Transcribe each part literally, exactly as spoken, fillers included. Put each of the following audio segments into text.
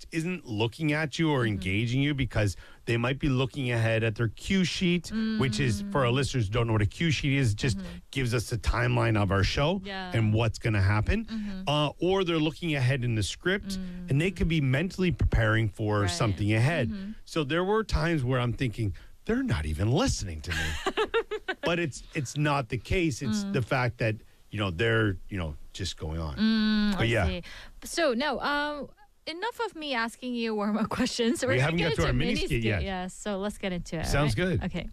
isn't looking at you or Mm-hmm. engaging you because they might be looking ahead at their cue sheet, Mm. which is, for our listeners who don't know what a cue sheet is, just gives us the timeline of our show Mm-hmm. Yeah. Mm-hmm. and what's going to happen. Uh, or they're looking ahead in the script and they could be mentally preparing for Right. something ahead. So there were times where I'm thinking, they're not even listening to me. But it's it's not the case. It's Mm. the fact that, you know, they're, you know, just going on. But I yeah. see. So no, um, enough of me asking you warm-up questions. We're We gonna haven't get got to our into mini skit yet. Yeah, so let's get into it. Sounds all right? good. Okay.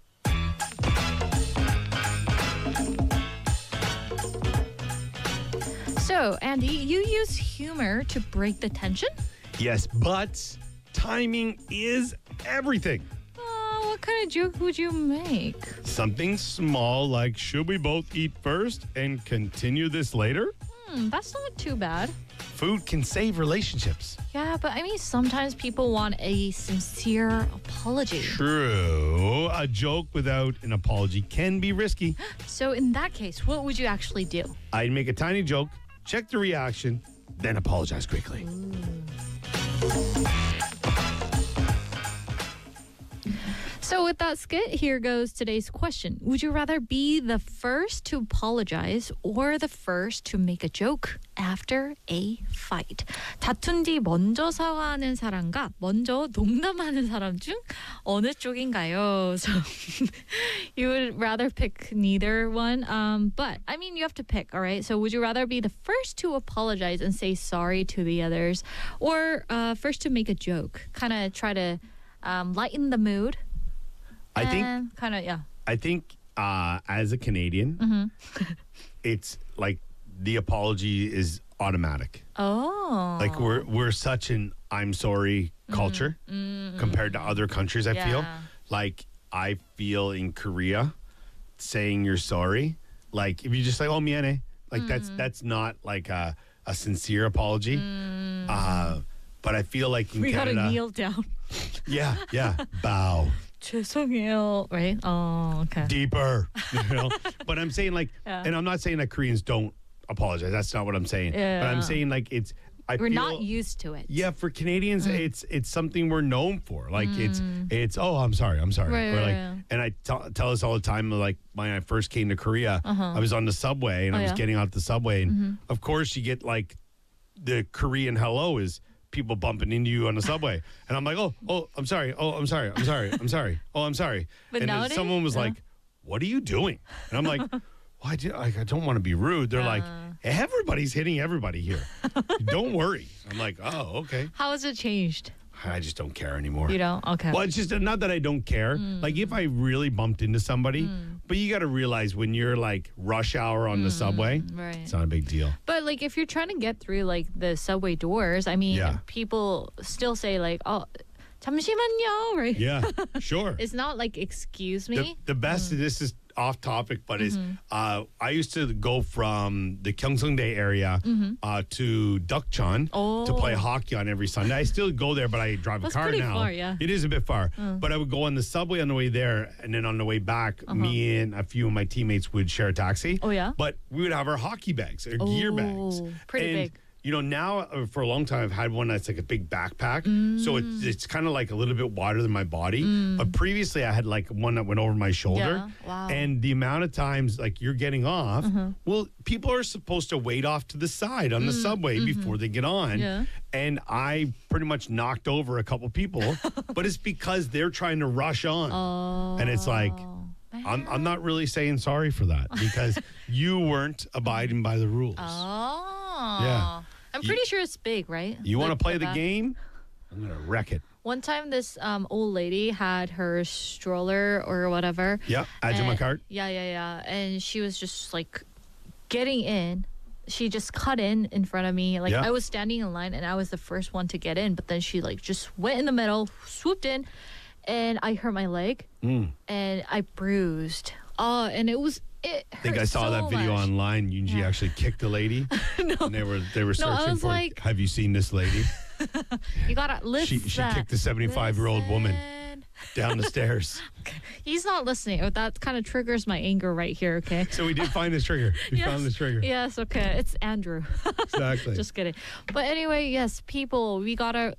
So, Andy, you use humor to break the tension? Yes, but timing is everything. Uh, what kind of joke would you make? Something small like, should we both eat first and continue this later? Hmm, that's not too bad. Food can save relationships. Yeah, but I mean, sometimes people want a sincere apology. True. A joke without an apology can be risky. So, in that case, what would you actually do? I'd make a tiny joke, check the reaction, then apologize quickly. So with that skit, here goes today's question. Would you rather be the first to apologize or the first to make a joke after a fight? 다툰 뒤 먼저 사과하는 사람과 먼저 농담하는 사람 중 어느 쪽인가요? So you would rather pick neither one. Um, but I mean, you have to pick, all right? So would you rather be the first to apologize and say sorry to the others or uh, first to make a joke? Kind of try to um, lighten the mood. I think kind of, yeah. I think uh, as a Canadian, Mm-hmm. it's like the apology is automatic. Oh. Like we're we're such an I'm sorry culture compared to other countries, I feel. Yeah. Like I feel in Korea saying you're sorry, like if you just like, oh miane, like that's that's not like a, a sincere apology. Uh, but I feel like in we Canada, gotta kneel down. yeah, yeah, bow. 죄송해요, right? Oh, okay. Deeper, you know. But I'm saying like, Yeah. and I'm not saying that Koreans don't apologize. That's not what I'm saying. But Yeah. I'm saying like it's. I We're feel, not used to it. Yeah, for Canadians, it's it's something we're known for. Like it's it's oh, I'm sorry, I'm sorry. Right, We're right, like, right. and I t- tell us all the time. Like when I first came to Korea, I was on the subway and Oh, I was yeah? getting out the subway, and of course you get like the Korean hello is people bumping into you on the subway, and I'm like, oh, oh, I'm sorry, oh, I'm sorry, I'm sorry, I'm sorry, oh, I'm sorry. But and then nowadays, someone was yeah. like, what are you doing? And I'm like, well, I, do, like, I don't want to be rude. They're like, Uh. everybody's hitting everybody here. Don't worry. I'm like, oh, okay. How has it changed? I just don't care anymore. You don't? Okay. Well, it's just not that I don't care. Like if I really bumped into somebody, but you got to realize when you're like rush hour on the subway, Right. it's not a big deal. But like if you're trying to get through like the subway doors, I mean, Yeah. people still say like, oh, 잠시만요, right? Yeah, sure. It's not like excuse The, me. the best, this is off topic, but is Mm-hmm. uh, I used to go from the Gyeongseongdae area uh, to Dukcheon to Mm-hmm. Oh. play hockey on every Sunday. I still go there, but I drive That's a car pretty now. far, yeah. It is a bit far, but I would go on the subway on the way there, and then on the way back, me and a few of my teammates would share a taxi. Uh-huh. Oh, yeah? But we would have our hockey bags, our gear bags. Oh, pretty And, big. You know, now uh, for a long time, I've had one that's like a big backpack. So Mm. it's, it's kind of like a little bit wider than my body. But previously, I had like one that went over my shoulder. Yeah, wow. And the amount of times like you're getting off, Uh-huh. well, people are supposed to wait off to the side on the subway before they get on. Mm, Yeah. And I pretty much knocked over a couple people, but it's because they're trying to rush on. Oh. And it's like, I'm, I'm not really saying sorry for that because you weren't abiding by the rules. Oh. Yeah. I'm pretty sure it's big, right? You want to Like play the back. game? I'm going to wreck it. One time, this um, old lady had her stroller or whatever. Yeah, Ajima and- cart. Yeah, yeah, yeah. And she was just like getting in. She just cut in in front of me. Like Yeah. I was standing in line and I was the first one to get in. But then she like just went in the middle, swooped in, and I hurt my leg Mm. and I bruised. Oh, and it was. It I think hurt I saw so that video much. online. Yunji Yeah. actually kicked the lady. No. And they were they were No, I searching was for like- have you seen this lady? You gotta listen. She she kicked the seventy-five-year-old woman down the stairs. He's not listening. Oh, that kind of triggers my anger right here. Okay. So we did find this trigger. We Yes. found this trigger. Yes. Okay. It's Andrew. Exactly. Just kidding. But anyway, yes, people, we gotta